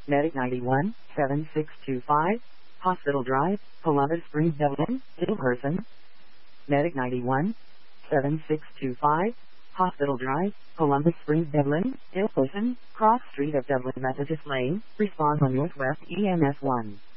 Medic 91, 7625, Hospital Drive, Columbus Springs, Dublin, ill person. Medic 91, 7625, Hospital Drive, Columbus Springs, Dublin, ill person, cross street of Dublin Methodist Lane, respond on Northwest EMS 1.